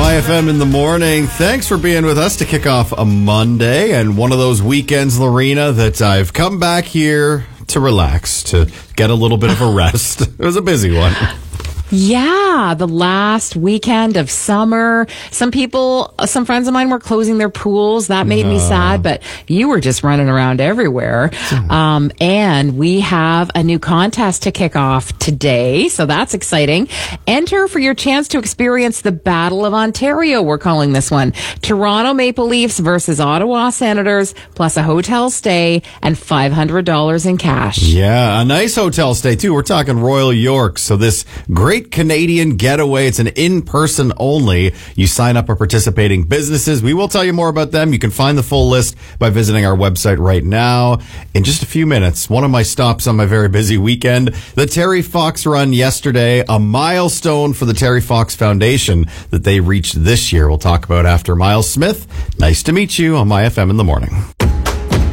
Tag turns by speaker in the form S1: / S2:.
S1: MyFM in the morning. Thanks for being with us to kick off a Monday and one of those weekends, Lorena, that I've come back here to relax, to get a little bit of a rest. It was a busy one.
S2: Yeah, the last weekend of summer. Some friends of mine were closing their pools. That made me sad, but you were just running around everywhere. And we have a new contest to kick off today, so that's exciting. Enter for your chance to experience the Battle of Ontario, we're calling this one. Toronto Maple Leafs versus Ottawa Senators, plus a hotel stay and $500 in cash.
S1: Yeah, a nice hotel stay, too. We're talking Royal York, so this great Canadian getaway. It's an in-person only. You sign up for participating businesses. We will tell you more about them. You can find the full list by visiting our website right now. In just a few minutes, one of my stops on my very busy weekend, the Terry Fox run yesterday, a milestone for the Terry Fox Foundation that they reached this year. We'll talk about after Miles Smith. Nice to meet you on MyFM in the morning.